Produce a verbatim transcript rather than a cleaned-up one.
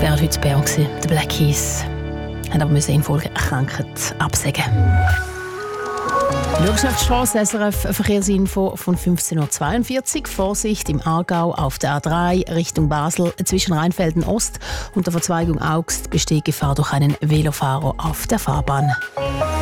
wären heute Bern gewesen, die Black Keys. Haben aber müssen infolge Krankheit absagen. Wirtschaftsstrasse S R F Verkehrsinfo von fünfzehn Uhr zweiundvierzig. Vorsicht im Aargau auf der A drei Richtung Basel zwischen Rheinfelden Ost und der Verzweigung Augst besteht Gefahr durch einen Velofahrer auf der Fahrbahn.